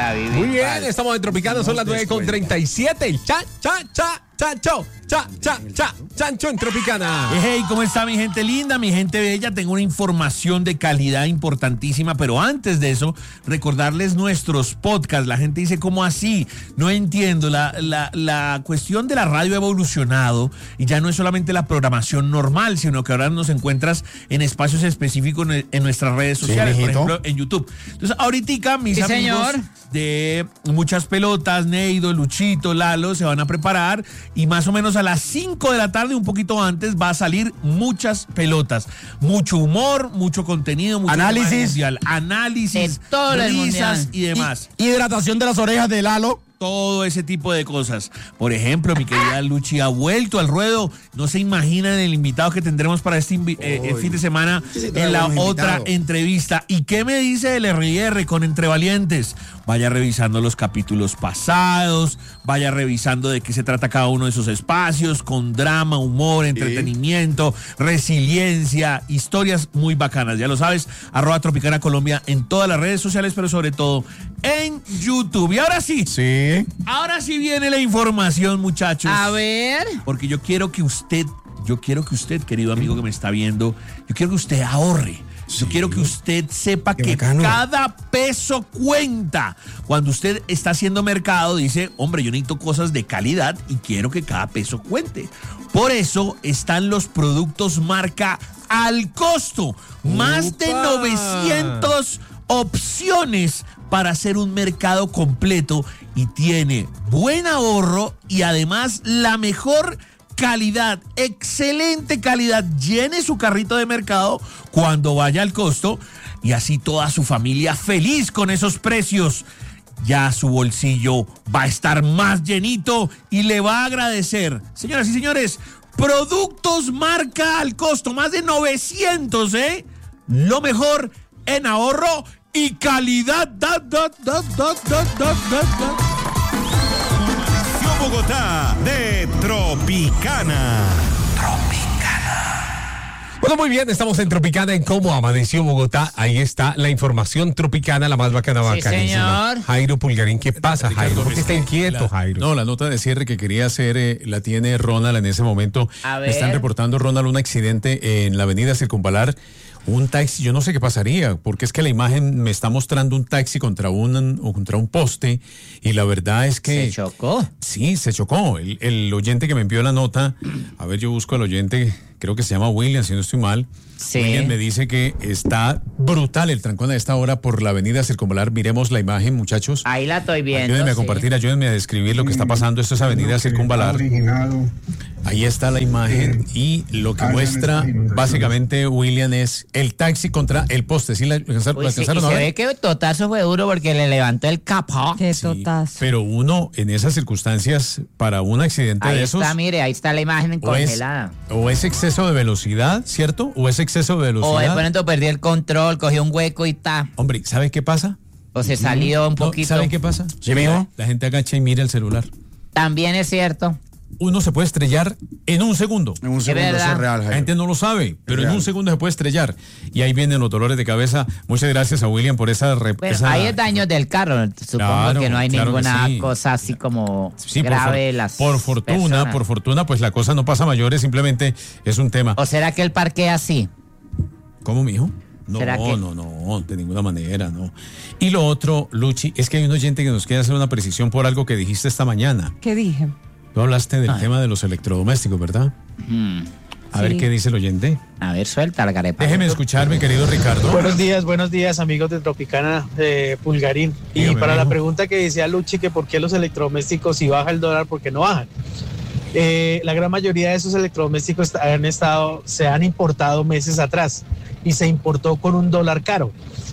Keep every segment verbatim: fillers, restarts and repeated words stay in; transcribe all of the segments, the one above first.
para vivir. Muy bien, vale. estamos en Tropicana, son las nueve con treinta y siete. Cha, cha, cha, chancho, cha, cha, cha, chancho en Tropicana. Hey, ¿cómo está mi gente linda, mi gente bella? Tengo una información de calidad importantísima, pero antes de eso, recordarles nuestros podcasts. La gente dice, ¿cómo así? No entiendo, la, la, la cuestión de la radio ha evolucionado y ya no es solamente la programación normal, sino que ahora nos encuentras en espacios específicos en, en nuestras redes sociales, sí, por ejemplo, en YouTube. Entonces, ahorita mis sí, amigos señor. de Muchas Pelotas, Neido, Luchito, Lalo, se van a preparar y más o menos a las cinco de la tarde, un poquito antes, va a salir Muchas Pelotas. Mucho humor, mucho contenido, mucho análisis, mundial, análisis, de todo el risas y demás. Y, hidratación de las orejas de Lalo. Todo ese tipo de cosas. Por ejemplo, mi querida Luchi ha vuelto al ruedo. No se imaginan el invitado que tendremos para este invi- eh, el fin de semana sí, en la otra invitado. entrevista. ¿Y qué me dice el R y R con Entre Valientes? Vaya revisando los capítulos pasados, vaya revisando de qué se trata cada uno de esos espacios, con drama, humor, entretenimiento, resiliencia, historias muy bacanas. Ya lo sabes, arroba Tropicana Colombia en todas las redes sociales, pero sobre todo en YouTube. Y ahora sí. Sí. Ahora sí viene la información, muchachos. A ver. Porque yo quiero que usted, yo quiero que usted, querido amigo que me está viendo, yo quiero que usted ahorre. Sí. Yo quiero que usted sepa Qué que bacano. cada peso cuenta. Cuando usted está haciendo mercado, dice, hombre, yo necesito cosas de calidad y quiero que cada peso cuente. Por eso están los productos marca Al Costo. Más de novecientas opciones para hacer un mercado completo y tiene buen ahorro y además la mejor calidad, excelente calidad. Llene su carrito de mercado cuando vaya Al Costo y así toda su familia feliz con esos precios. Ya su bolsillo va a estar más llenito y le va a agradecer. Señoras y señores, productos marca Al Costo, más de novecientos, ¿eh? Lo mejor en ahorro y calidad. Da, da, da, da, da, da, da, da. Bogotá de Tropicana. Bueno, muy bien, estamos en Tropicana en Cómo Amaneció Bogotá. Ahí está la información tropicana, la más bacana, Sí, bacanísima. señor. Jairo Pulgarín, ¿qué pasa, Jairo? ¿Por qué está inquieto, La- Jairo? No, la nota de cierre que quería hacer eh, la tiene Ronald en ese momento. A Me están ver. reportando, Ronald, un accidente en la avenida Circunvalar. Un taxi, yo no sé qué pasaría, porque es que la imagen me está mostrando un taxi contra un, contra un poste y la verdad es que... Se chocó. Sí, se chocó. El, el oyente que me envió la nota, a ver, yo busco al oyente, creo que se llama William, si no estoy mal. Sí. William me dice que está brutal el trancón a esta hora por la avenida Circunvalar. Miremos la imagen, muchachos. Ahí la estoy viendo. Ayúdenme a sí. compartir, ayúdenme a describir lo que está pasando. Esto es avenida Circunvalar. Ahí está la imagen y lo que muestra básicamente, William, es el taxi contra el poste. ¿Sí la alcanzaron, Uy, la sí, alcanzaron y a se ver? ve que el totazo fue duro porque le levantó el capó. Qué Sí, totazo. pero uno en esas circunstancias para un accidente Ahí de esos está, mire, ahí está la imagen o es, congelada. o es exceso de velocidad, ¿cierto? O es exceso de O de velocidad. pronto perdió el control, cogió un hueco y está. Hombre, ¿sabe qué pasa? O se salió un No, poquito. ¿sabe qué pasa? Sí, mijo. La gente agacha y mira el celular. También es cierto. Uno se puede estrellar en un segundo. En un segundo, verdad. eso es real, La Jairo. gente no lo sabe, pero en real. un segundo se puede estrellar. Y ahí vienen los dolores de cabeza. Muchas gracias a William por esa... re- Bueno, esa- hay daños del carro. Supongo Claro, que no hay claro que ninguna sí. cosa así como Sí, por, grave. for- las por fortuna, personas. por fortuna, pues la cosa no pasa a mayores, simplemente es un tema. ¿O será que él parquea así? ¿Cómo, mijo? No, ¿Será que- no, no, de ninguna manera, no. Y lo otro, Luchi, es que hay un oyente que nos quiere hacer una precisión por algo que dijiste esta mañana. ¿Qué dije? Tú hablaste del tema de los electrodomésticos, ¿verdad? Hmm. A ver Sí. qué dice el oyente. A ver, suelta la carepa. Déjeme escuchar, mi querido Ricardo. Buenos días, buenos días amigos de Tropicana eh, Pulgarín. Y Dígame, para la mijo. pregunta que decía Luchi, que por qué los electrodomésticos si baja el dólar, ¿por qué no bajan? Eh, la gran mayoría de esos electrodomésticos han estado, se han importado meses atrás y se importó con un dólar caro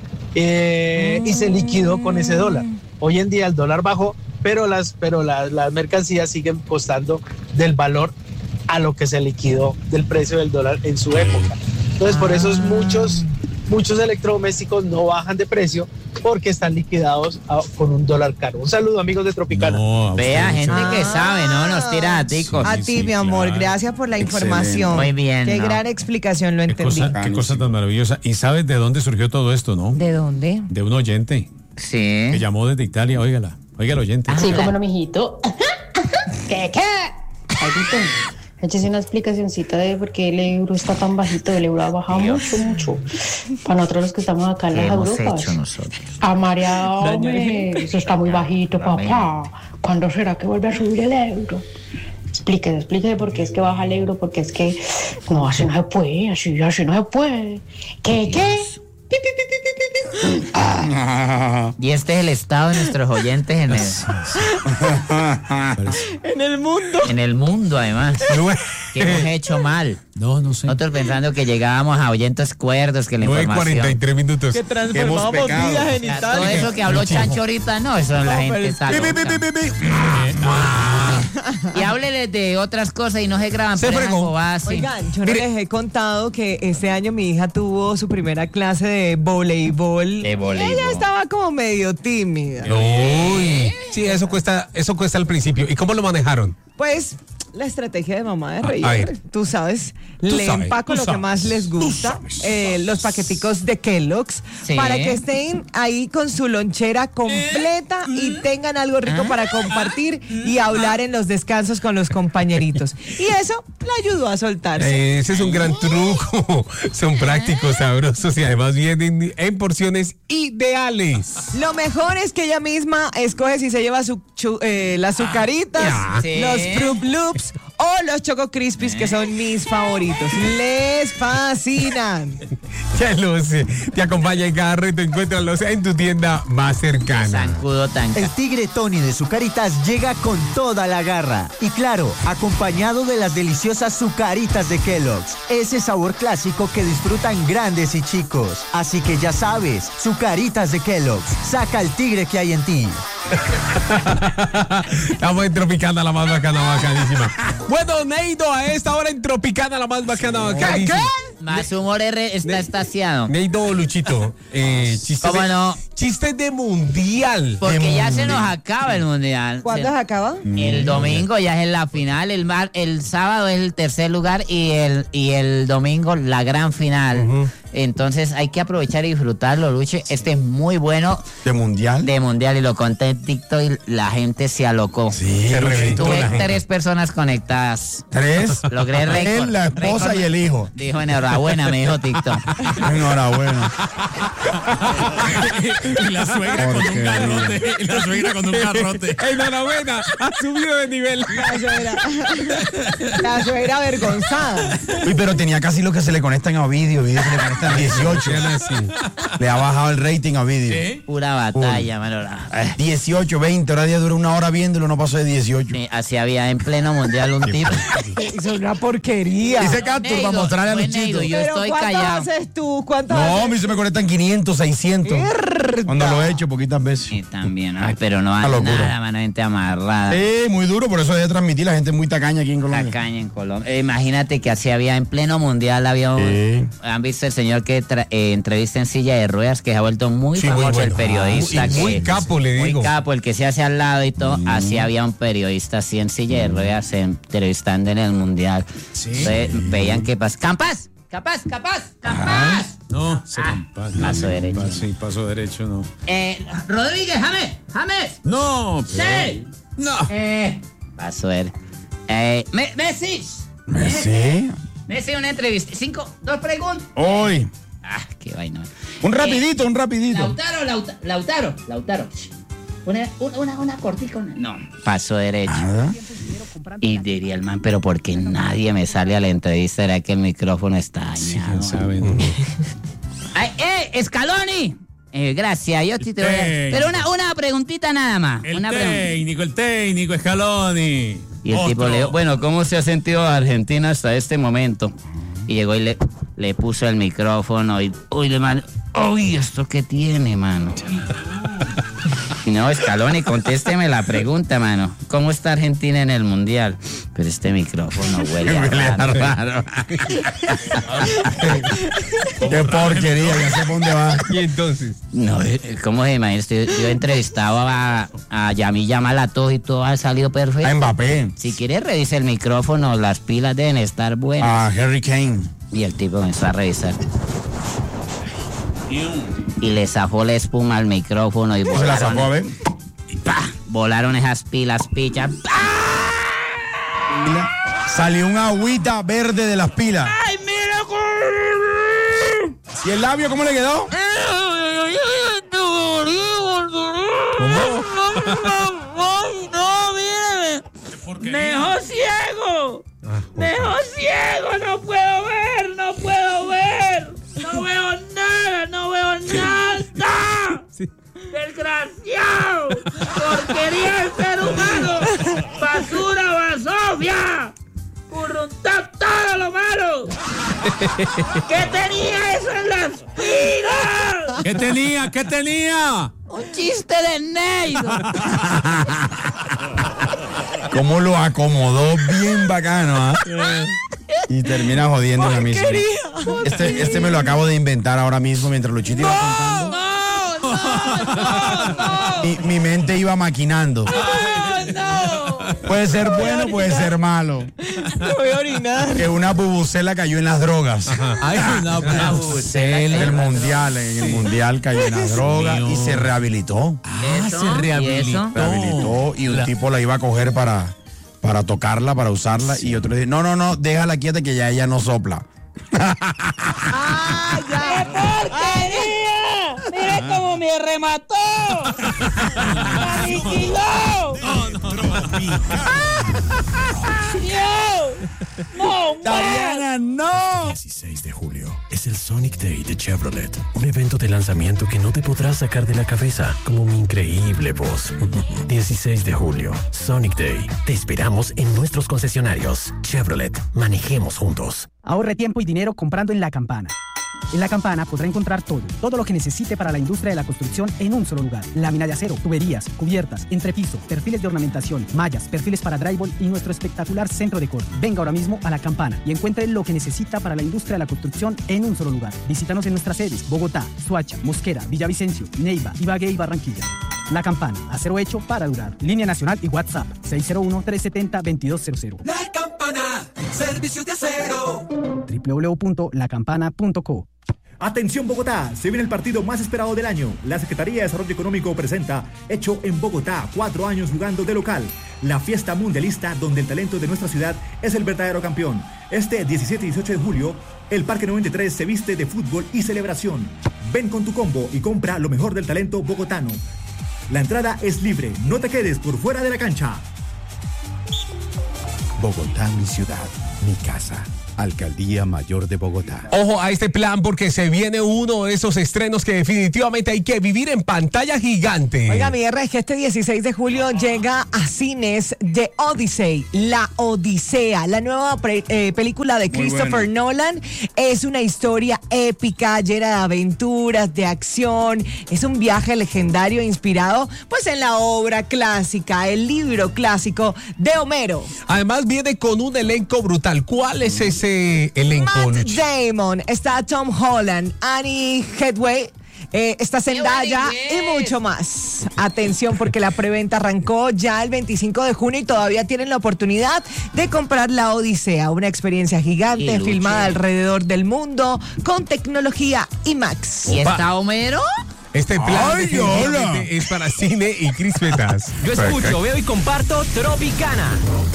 eh, y se liquidó con ese dólar. Hoy en día el dólar bajó, pero las, pero las, las mercancías siguen costando del valor a lo que se liquidó del precio del dólar en su época. Entonces, por eso es muchos, muchos electrodomésticos no bajan de precio porque están liquidados a- con un dólar caro. Un saludo, amigos de Tropicana. No, a Vea, usted, gente muchacho. que sabe, ¿no? Nos tira a ticos. A Sí, ti, sí, mi amor, claro. gracias por la Excelente. información. Muy bien, Qué ¿no? gran explicación, lo Qué entendí. cosa, qué cosa tan maravillosa. ¿Y sabes de dónde surgió todo esto, no? ¿De dónde? De un oyente. Sí. que llamó desde Italia, óigala, oiga el oyente. Sí, cómo no, mijito. ¿Qué, qué? Aguito, échese una explicacioncita de por qué el euro está tan bajito. El euro ha bajado mucho, mucho. Para nosotros los que estamos acá en ¿Qué las hemos Europas. hecho nosotros? A María, hombre, eso está muy bajito, papá. ¿Cuándo será que vuelve a subir el euro? Explíquese, explíquese por qué es que baja el euro, porque es que no, así no se puede, así, así no se puede. ¿Qué, qué? Y este es el estado de nuestros oyentes en el, En el mundo. en el mundo, además. ¿Qué hemos hecho mal? No, no sé. Nosotros pensando que llegábamos a oyentes cuerdos, que la nueve cuarenta y información... tres minutos. Que transformamos pecado. vidas en O sea, todo Italia. eso que habló Chancho ahorita, no, eso la gente está Pi, pi, loca. pi, pi, pi. Y hábleles de otras cosas y no se graban Se puras fregó. bobadas, sí. Oigan, yo no les he contado que este año mi hija tuvo su primera clase de voleibol. De voleibol. Ella estaba como medio tímida. Uy. Sí, eso cuesta, eso cuesta al principio. ¿Y cómo lo manejaron? Pues la estrategia de mamá de A- reír, a ver. tú sabes, Tú le sabes, empaco tú lo que sabes, más les tú gusta, sabes, eh, los paqueticos de Kellogg's, Sí. para que estén ahí con su lonchera completa y tengan algo rico para compartir y hablar en los descansos con los compañeritos. Y eso le ayudó a soltarse. Eh, ese es un gran truco. Son prácticos, sabrosos y además vienen en porciones ideales. Lo mejor es que ella misma escoge si se lleva su chu- eh, las azucaritas, ya. Sí. los Fruit Loops o los Choco Crispies, que son mis favoritos. Les fascinan. Ya lo sé. Te acompaña en cada reto. Encuéntralos en tu tienda más cercana. Zancudo tanca. El tigre Tony de Zucaritas llega con toda la garra. Y claro, acompañado de las deliciosas Zucaritas de Kellogg's. Ese sabor clásico que disfrutan grandes y chicos. Así que ya sabes, Zucaritas de Kellogg's. Saca el tigre que hay en ti. Estamos en Tropicana, la más bacana, bacanísima. Bueno, Neido, a esta hora en Tropicana, la más bacana, bacanísima. Más humor R está estaciado. Neido, Luchito, eh, chistes ¿Cómo de, no? chistes de mundial. Porque De ya se nos mundial. acaba el mundial. ¿Cuándo Se- se acaba? El domingo ya es en la final, el mar, el sábado es el tercer lugar y el y el domingo la gran final. Entonces hay que aprovechar y disfrutarlo, Luche. Este es muy bueno ¿De mundial? de mundial y lo conté en TikTok y la gente se alocó. Sí, Se reventó Tuve la gente. tres personas conectadas. tres. Logré récord. Él, la esposa récord. y el hijo. Dijo enhorabuena, me dijo TikTok. Enhorabuena. Y la suegra con un Porquería. garrote. Y la suegra con un garrote. Enhorabuena, ha subido de nivel. La suegra, la suegra avergonzada. Uy, pero tenía casi lo que se le conectan a vídeo. Vídeo se le conectan a dieciocho. Le ha bajado el rating a vídeo. Pura batalla, mano. Eh, dieciocho, veinte. Ahora día dura una hora viéndolo, no pasó de dieciocho. eh, Así había en pleno mundial un tipo. Es una porquería. Dice Castro para Neido, mostrarle a buen Luchito. Neido, yo Pero estoy ¿cuántas callado. haces tú? ¿Cuántas No, a haces? mí se me conectan quinientos, seiscientos. Mierda. Cuando lo he hecho, poquitas veces. Sí, también. Ay, pero no Una hay locura. nada, mano, gente amarrada. Sí, muy duro, por eso debe transmitir. La gente es muy tacaña aquí en La Colombia. caña en Colombia. Eh, imagínate que así había en pleno mundial, había un, Sí. han visto el señor que tra- eh, entrevista en silla de ruedas, que se ha vuelto muy Sí, muy famoso, el bueno. periodista. Ah, y muy que- capo, le digo. Muy capo, el que se hace al lado y todo. Así había un periodista así en silla de ruedas, entrevistando en el mundial. Entonces, veían que pas ¡Campas! ¡Capaz, capaz, capaz! No, se Ah, compasa. paso derecho. Sí, paso derecho, no. Eh, Rodríguez, James, James. No, Sí. no. Eh, paso derecho. Eh, Me- Messi. Sí. Messi, una entrevista. Cinco, dos preguntas. Hoy. Ah, qué vaina. Un rapidito, un rapidito. Lautaro, Lauta- Lautaro, Lautaro. Una, una, una, una cortica, una- No, paso derecho. Nada. Y diría el man, pero ¿por qué nadie me sale a la entrevista? ¿Será que el micrófono está dañado? ¿Quién sabe? No. Ay, ¡eh, Scaloni! Eh, gracias, yo sí te voy a... Ey. Pero una, una preguntita nada más. El una pregunta. técnico, el técnico, Scaloni. Y el tipo Otro. le dijo, bueno, ¿cómo se ha sentido Argentina hasta este momento? Y llegó y le, le puso el micrófono y, uy, le man, uy, ¿esto qué tiene, mano? Y no, Scaloni, contésteme la pregunta, mano. ¿Cómo está Argentina en el Mundial? Pero este micrófono huele a Huele a raro. raro. Qué porquería, ya sé por dónde va. Y entonces, No, eh, ¿cómo se imagina? Yo, yo he entrevistado a, a Yamil Yamal a todo y todo ha salido perfecto. A Mbappé. Si quieres, revisa el micrófono, las pilas deben estar buenas. A Harry Kane. Y el tipo comenzó a revisar. y le zafó la espuma al micrófono y ¿Cómo se la volaron, zafó, a ver? y ¡pa! Volaron esas pilas, pichas. Salió un agüita verde de las pilas. ¡Ay, mira! ¿Y el labio cómo le quedó? ¡Ay, no, míreme! ¡Me dejó ciego! ¡Me dejó ciego! ¡No puedo ver! ¡No puedo ver! ¡No veo nada! ¡No veo nada! ¡Desgraciado! ¡Porquería del ser humano! ¡Basura, basofia! ¡Curruntá todo lo malo! ¿Qué tenía eso en las pilas? ¿Qué tenía? ¿Qué tenía? ¡Un chiste de negro! ¿Cómo lo acomodó bien bacano, ¿ah? Y termina jodiendo la misma. Este, este me lo acabo de inventar ahora mismo mientras Luchito iba contando. ¡No, no, no, no! Mi, mi mente iba maquinando. ¡No, no! Puede ser bueno, puede ser malo. No voy a orinar. Que una bubucela cayó en las drogas. Ay, una bubucela. En el mundial, en el mundial cayó en las drogas y se rehabilitó. Ah, ¿Eso? se ¿Y rehabilitó. eso? Rehabilitó y un tipo la iba a coger para, para tocarla, para usarla. Y otro le dice, no, no, no, déjala quieta que ya ella no sopla. ¡Ah, ya! ¡Porquería! ¡Mira cómo me remató! ¡Me aniquiló! ¡Dios! ¡No, Tatiana, no. dieciséis de julio es el Sonic Day de Chevrolet, un evento de lanzamiento que no te podrás sacar de la cabeza, como mi increíble voz. dieciséis de julio, Sonic Day. Te esperamos en nuestros concesionarios. Chevrolet, manejemos juntos. Ahorre tiempo y dinero comprando en La Campana. En La Campana podrá encontrar todo, todo lo que necesite para la industria de la construcción en un solo lugar. Lámina de acero, tuberías, cubiertas, entrepiso, perfiles de ornamentación, mallas, perfiles para drywall y nuestro espectacular centro de corte. Venga ahora mismo a La Campana y encuentre lo que necesita para la industria de la construcción en un solo lugar. Visítanos en nuestras sedes: Bogotá, Soacha, Mosquera, Villavicencio, Neiva, Ibagué y Barranquilla. La Campana, acero hecho para durar. Línea nacional y WhatsApp seis cero uno, tres siete cero, dos dos cero cero. La Campana, servicios de acero. doble u doble u doble u punto la campana punto co. Atención Bogotá, se viene el partido más esperado del año. La Secretaría de Desarrollo Económico presenta Hecho en Bogotá, cuatro años jugando de local. La fiesta mundialista donde el talento de nuestra ciudad es el verdadero campeón. Este diecisiete y dieciocho de julio, el Parque noventa y tres se viste de fútbol y celebración. Ven con tu combo y compra lo mejor del talento bogotano. La entrada es libre, no te quedes por fuera de la cancha. Bogotá, mi ciudad, mi casa. Alcaldía Mayor de Bogotá. Ojo a este plan porque se viene uno de esos estrenos que definitivamente hay que vivir en pantalla gigante. Oiga, mi R, es que este dieciséis de julio llega a cines The Odyssey, La Odisea, la nueva pre, eh, película de Christopher bueno. Nolan. Es una historia épica, llena de aventuras, de acción. Es un viaje legendario inspirado pues en la obra clásica, el libro clásico de Homero. Además viene con un elenco brutal. ¿Cuál es ese elenco? Matt Damon, está Tom Holland, Annie Hathaway, eh, está Zendaya y mucho más. Atención porque la preventa arrancó ya el veinticinco de junio y todavía tienen la oportunidad de comprar La Odisea, una experiencia gigante filmada alrededor del mundo con tecnología IMAX. ¿Y está Homero? Este plan Ay, definitivamente hola. es para cine y crispetas. Yo escucho, veo y comparto Tropicana.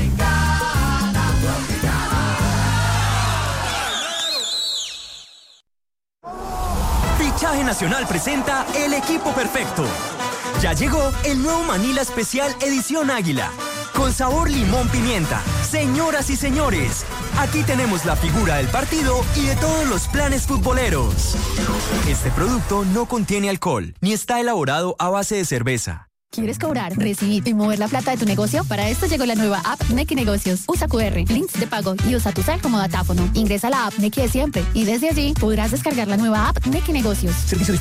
Fichaje Nacional presenta El Equipo Perfecto. Ya llegó el nuevo Manila Especial Edición Águila. Con sabor limón pimienta. Señoras y señores, aquí tenemos la figura del partido y de todos los planes futboleros. Este producto no contiene alcohol, ni está elaborado a base de cerveza. ¿Quieres cobrar, recibir y mover la plata de tu negocio? Para esto llegó la nueva app Nequi Negocios. Usa Q R, links de pago y usa tu cel como datáfono. Ingresa a la app Nequi de siempre y desde allí podrás descargar la nueva app Nequi Negocios. Servicio